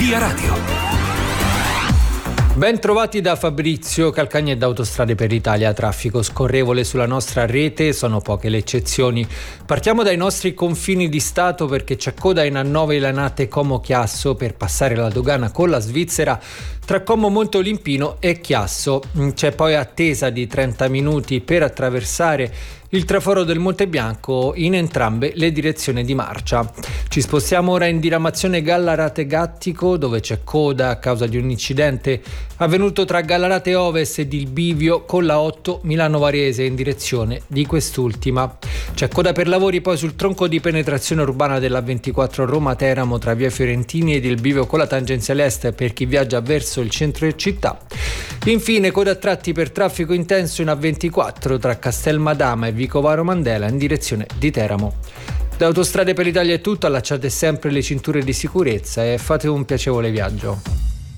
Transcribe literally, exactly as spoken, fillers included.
Via Radio. Ben trovati da Fabrizio Calcagni e da Autostrade per l'Italia. Traffico scorrevole sulla nostra rete, sono poche le eccezioni. Partiamo dai nostri confini di Stato perché c'è coda in A nove Lanate Como Chiasso per passare la dogana con la Svizzera tra Como Monte Olimpino e Chiasso. C'è poi attesa di trenta minuti per attraversare il traforo del Monte Bianco in entrambe le direzioni di marcia. Ci spostiamo ora in diramazione Gallarate Gattico, dove c'è coda a causa di un incidente avvenuto tra Gallarate Ovest ed il bivio con la otto Milano Varese in direzione di quest'ultima. C'è coda per lavori poi sul tronco di penetrazione urbana della ventiquattro Roma Teramo tra via Fiorentini ed il bivio con la tangenziale est per chi viaggia verso il centro città. Infine coda a tratti per traffico intenso in A ventiquattro tra Castelmadama e Vicovaro Mandela in direzione di Teramo. Da Autostrade per l'Italia è tutto, allacciate sempre le cinture di sicurezza e fate un piacevole viaggio.